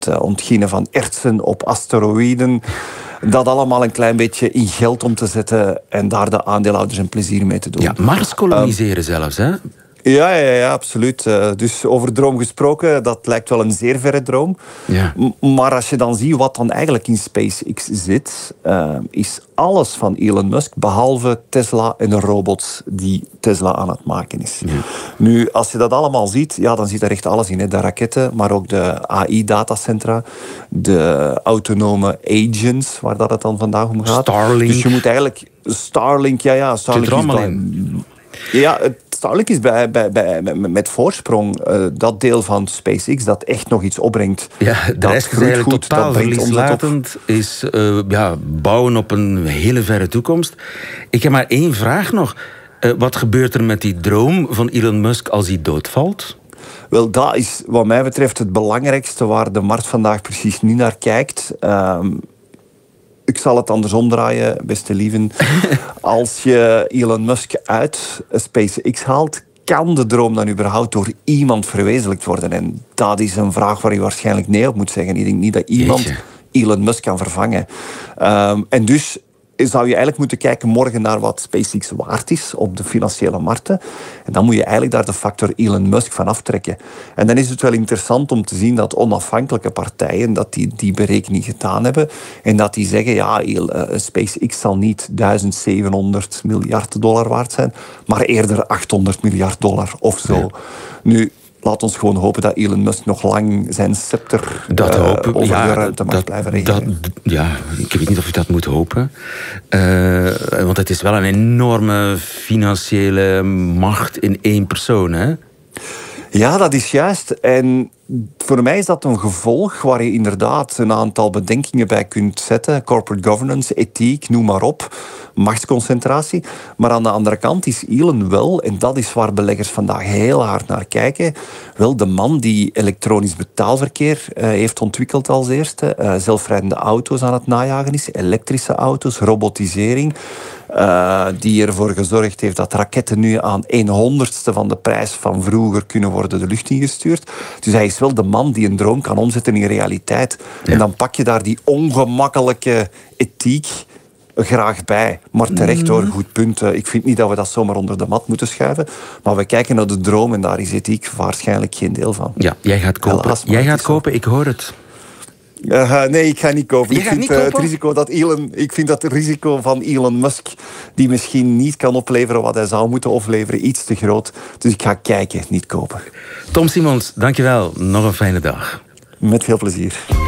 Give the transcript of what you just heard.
ontginnen van ertsen op asteroïden. Dat allemaal een klein beetje in geld om te zetten en daar de aandeelhouders een plezier mee te doen. Ja, Mars koloniseren zelfs, hè? Ja, absoluut. Dus over droom gesproken, dat lijkt wel een zeer verre droom. Ja. Maar als je dan ziet wat dan eigenlijk in SpaceX zit, is alles van Elon Musk, behalve Tesla en de robots die Tesla aan het maken is. Ja. Nu, als je dat allemaal ziet, ja, dan zit er echt alles in. Hè. De raketten, maar ook de AI-datacentra, de autonome agents, waar dat het dan vandaag om gaat. Starlink. Dus je moet eigenlijk... Starlink, Starlink is met voorsprong dat deel van SpaceX dat echt nog iets opbrengt. Ja, de rest is eigenlijk totaal verlieslatend. Is bouwen op een hele verre toekomst. Ik heb maar één vraag nog. Wat gebeurt er met die droom van Elon Musk als hij doodvalt? Wel, dat is wat mij betreft het belangrijkste waar de markt vandaag precies niet naar kijkt. Ik zal het andersom draaien, beste lieven. Als je Elon Musk uit SpaceX haalt, kan de droom dan überhaupt door iemand verwezenlijkt worden? En dat is een vraag waar je waarschijnlijk nee op moet zeggen. Ik denk niet dat iemand Elon Musk kan vervangen. En dus zou je eigenlijk moeten kijken morgen naar wat SpaceX waard is op de financiële markten. En dan moet je eigenlijk daar de factor Elon Musk van aftrekken. En dan is het wel interessant om te zien dat onafhankelijke partijen dat die berekening gedaan hebben en dat die zeggen, SpaceX zal niet $1.700 miljard waard zijn, maar eerder $800 miljard of zo. Ja. Nu, laat ons gewoon hopen dat Elon Musk nog lang zijn scepter over de ruimte mag blijven regeren. Ik weet niet of je dat moet hopen. Want het is wel een enorme financiële macht in één persoon, hè? Ja, dat is juist. En voor mij is dat een gevolg waar je inderdaad een aantal bedenkingen bij kunt zetten. Corporate governance, ethiek, noem maar op. Machtsconcentratie. Maar aan de andere kant is Elon wel, en dat is waar beleggers vandaag heel hard naar kijken, wel de man die elektronisch betaalverkeer heeft ontwikkeld als eerste. Zelfrijdende auto's aan het najagen is. Elektrische auto's, robotisering. Die ervoor gezorgd heeft dat raketten nu aan 1/100ste van de prijs van vroeger kunnen worden de lucht ingestuurd. Dus hij is wel de man die een droom kan omzetten in realiteit. Ja. En dan pak je daar die ongemakkelijke ethiek graag bij. Maar terecht hoor, goed punt. Ik vind niet dat we dat zomaar onder de mat moeten schuiven. Maar we kijken naar de droom en daar is ethiek waarschijnlijk geen deel van. Ja, jij gaat kopen. Helaas, jij gaat kopen, ik hoor het. Nee, ik ga niet kopen. Ik vind het risico van Elon Musk, die misschien niet kan opleveren wat hij zou moeten opleveren, iets te groot. Dus ik ga kijken, niet kopen. Tom Simons, dankjewel. Nog een fijne dag. Met veel plezier.